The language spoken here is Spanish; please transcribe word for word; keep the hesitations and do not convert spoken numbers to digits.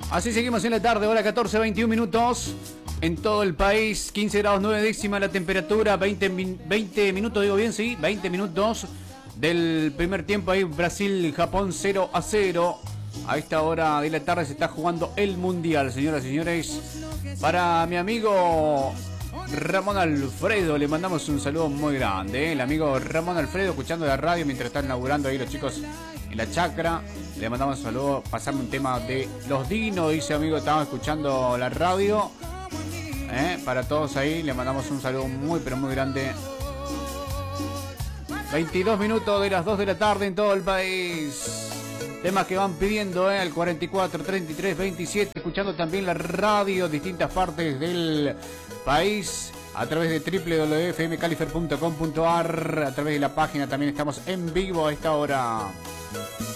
Así seguimos en la tarde, hora catorce, veintiún minutos. En todo el país, quince grados nueve décimas la temperatura, veinte, veinte minutos, digo bien, sí, veinte minutos del primer tiempo ahí, Brasil-Japón cero a cero. A esta hora de la tarde se está jugando el Mundial, señoras y señores. Para mi amigo Ramón Alfredo, le mandamos un saludo muy grande, ¿eh? El amigo Ramón Alfredo escuchando la radio mientras están inaugurando ahí los chicos en la chacra. Le mandamos un saludo, pasando un tema de Los Dinos, dice amigo, estamos escuchando la radio. ¿Eh? Para todos ahí, le mandamos un saludo muy pero muy grande. veintidós minutos de las dos de la tarde en todo el país. Temas que van pidiendo, ¿eh? Al cuarenta y cuatro, treinta y tres, veintisiete. Escuchando también la radio, distintas partes del país. A través de doble u doble u doble u punto f m califer punto com punto a r. A través de la página también estamos en vivo a esta hora.